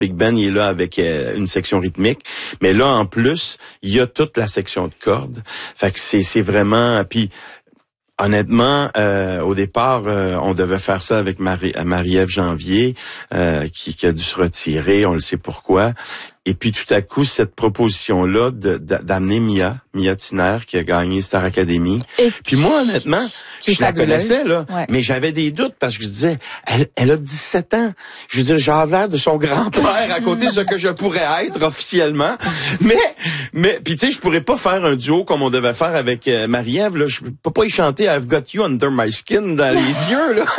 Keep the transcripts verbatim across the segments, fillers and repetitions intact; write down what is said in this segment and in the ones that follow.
Big Ben, il est là avec euh, une section rythmique. Mais là, en plus, il y a toute la section de cordes. Fait que c'est, c'est vraiment... Puis, honnêtement, euh, au départ, euh, on devait faire ça avec Marie, Marie-Ève Janvier, euh, qui, qui a dû se retirer. On le sait pourquoi. Et puis, tout à coup, cette proposition-là de, d'amener Mia, Mia Tiner, qui a gagné Star Academy. Et puis moi, honnêtement, je la connaissais, là, ouais. Mais j'avais des doutes parce que je disais, elle, elle a dix-sept ans. Je veux dire, j'ai l'air de son grand-père à côté de ce que je pourrais être officiellement. Mais, mais, puis tu sais, je pourrais pas faire un duo comme on devait faire avec euh, Marie-Ève, là. Je peux pas y chanter I've Got You Under My Skin dans les yeux, là.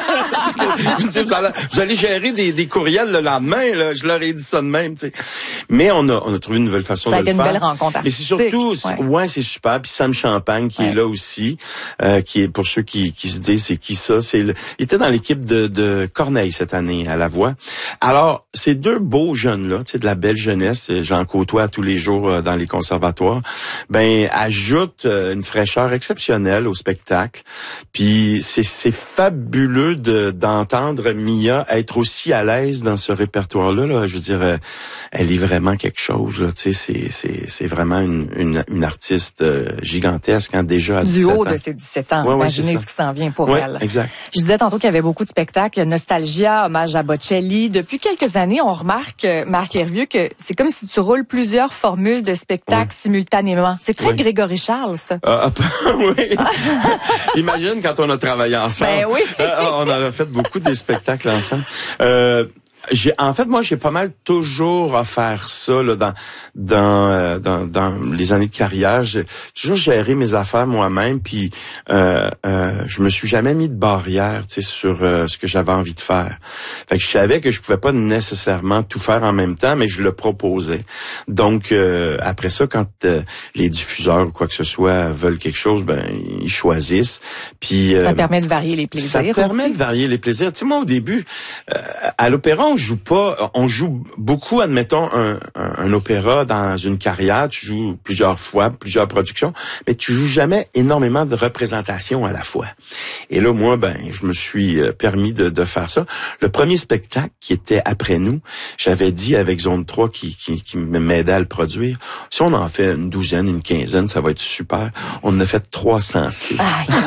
que, je veux dire, vous, allez, vous allez gérer des, des courriels le lendemain, là. Je leur ai dit ça de même, tu sais. Mais on a, on a trouvé une nouvelle façon ça de le faire. Ça a été une belle rencontre artistique. Mais c'est surtout, c'est, ouais. ouais, c'est super. Puis Sam Champagne qui ouais. est là aussi, euh, qui est pour ceux qui, qui se disent c'est qui ça, c'est le, il était dans l'équipe de, de Corneille cette année à la voix. Alors ces deux beaux jeunes là, tu sais, de la belle jeunesse, j'en côtoie tous les jours euh, dans les conservatoires. Ben ajoutent euh, une fraîcheur exceptionnelle au spectacle. Puis c'est, c'est fabuleux de d'entendre Mia être aussi à l'aise dans ce répertoire là. Là. Je veux dire, euh, elle est vraiment quelque chose. Là, tu sais, c'est c'est c'est vraiment une une, une artiste euh, gigantesque hein, déjà à dix-sept ans. Du haut de ses dix-sept ans. Ouais, ouais, imaginez ce qui s'en vient pour ouais, elle. Exact. Je disais tantôt qu'il y avait beaucoup de spectacles, Nostalgia, hommage à Bocelli. Depuis quelques années, on remarque, Marc Hervieux, que c'est comme si tu roules plusieurs formules de spectacles oui. simultanément. C'est très oui. Grégory Charles, ça. Ah, oui. Imagine quand on a travaillé ensemble. Ben oui. on en a fait beaucoup des spectacles ensemble. Euh, J'ai, en fait, moi, j'ai pas mal toujours offert ça là, dans, dans, euh, dans, dans les années de carrière. J'ai toujours géré mes affaires moi-même, puis euh, euh, je me suis jamais mis de barrière, tu sais, sur euh, ce que j'avais envie de faire. Fait que je savais que je pouvais pas nécessairement tout faire en même temps, mais je le proposais. Donc, euh, après ça, quand euh, les diffuseurs ou quoi que ce soit veulent quelque chose, ben ils choisissent. Puis euh, ça permet de varier les plaisirs. Ça aussi. permet de varier les plaisirs. Tu sais, moi, au début, euh, à l'opéra, on joue pas, on joue beaucoup, admettons, un, un, un opéra dans une carrière, tu joues plusieurs fois, plusieurs productions, mais tu joues jamais énormément de représentations à la fois. Et là, moi, ben, je me suis permis de, de faire ça. Le premier spectacle qui était après nous, j'avais dit avec Zone trois qui, qui, qui m'aidait à le produire, si on en fait une douzaine, une quinzaine, ça va être super. On en a fait trois cent six.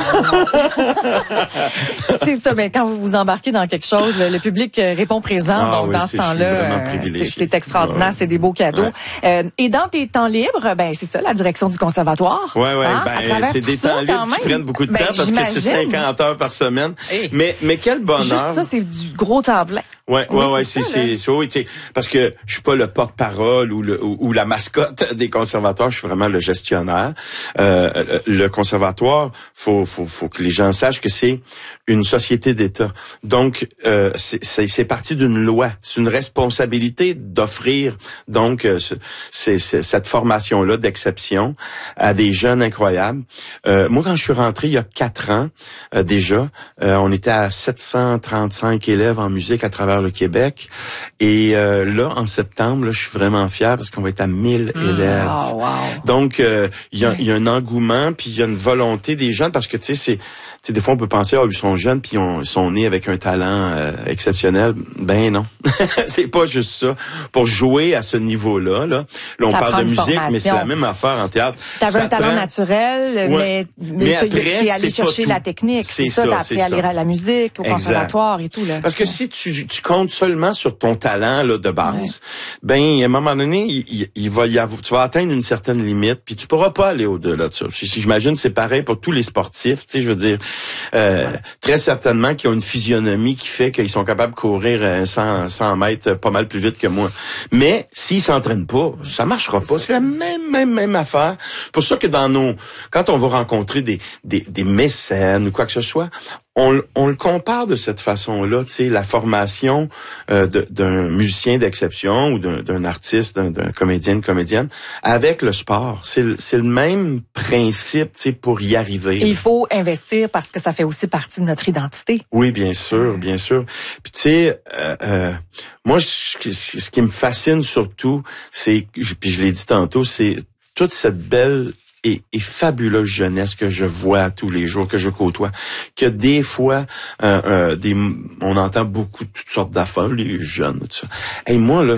C'est ça, mais quand vous vous embarquez dans quelque chose, le public répond présent. Ah, donc, oui, dans ce temps-là, c'est, c'est extraordinaire, ouais. C'est des beaux cadeaux. Ouais. Euh, et dans tes temps libres, ben c'est ça, la direction du conservatoire. Ouais, ouais, hein, ben c'est des temps libres qui prennent beaucoup de ben, temps parce j'imagine. que c'est cinquante heures par semaine. Hey. Mais mais quel bonheur. Juste ça, c'est du gros temps plein. Ouais, oui, ouais, ouais, c'est c'est, c'est oui, tu sais, parce que je suis pas le porte-parole ou le ou, ou la mascotte des conservatoires, je suis vraiment le gestionnaire. Euh, le conservatoire, faut faut faut que les gens sachent que c'est une société d'État. Donc euh, c'est c'est, c'est parti d'une loi, c'est une responsabilité d'offrir donc euh, c'est, c'est cette formation là d'exception à des jeunes incroyables. Euh, moi quand je suis rentré il y a quatre ans euh, déjà, euh, on était à sept cent trente-cinq élèves en musique à travers le Québec. Et euh, là, en septembre, là, je suis vraiment fier parce qu'on va être à mille mmh, élèves. Oh, wow. Donc, euh, il y a, ouais. y a un engouement, puis il y a une volonté des jeunes, parce que, tu sais, c'est, tu sais, des fois, on peut penser, ah, oh, ils sont jeunes, puis ils sont nés avec un talent euh, exceptionnel. Ben non, c'est pas juste ça. Pour jouer à ce niveau-là, là, là on ça parle de musique, formation. Mais c'est la même affaire en théâtre. T'avais ça un talent prend... naturel, ouais. mais, mais, mais après, t'es allé chercher la technique. C'est, c'est ça, ça, t'as appris à lire à la musique, au exact. Conservatoire et tout. Là. Parce que ouais. si tu, tu compte seulement sur ton talent là de base, ouais. ben à un moment donné, il, il va y avoir, tu vas atteindre une certaine limite, puis tu pourras pas aller au-delà de ça. J'imagine c'est pareil pour tous les sportifs, tu sais, je veux dire, euh, ouais. très certainement qu'ils ont une physionomie qui fait qu'ils sont capables de courir cent, cent mètres pas mal plus vite que moi. Mais s'ils s'entraînent pas, ça marchera pas. C'est la même même même affaire. Pour ça que dans nos, quand on va rencontrer des des, des mécènes ou quoi que ce soit, On, on le compare de cette façon-là, tu sais, la formation euh, de, d'un musicien d'exception ou d'un, d'un artiste, d'un, d'un comédien, une comédienne, avec le sport. C'est, c'est le même principe, tu sais, pour y arriver. Et il faut investir parce que ça fait aussi partie de notre identité. Oui, bien sûr, bien sûr. Puis tu sais, euh, euh, moi, je, ce qui me fascine surtout, c'est, puis je l'ai dit tantôt, c'est toute cette belle et, et fabuleuse jeunesse que je vois tous les jours, que je côtoie, que des fois, euh, euh, des, on entend beaucoup de toutes sortes d'affaires, les jeunes, tout ça. Et moi, là,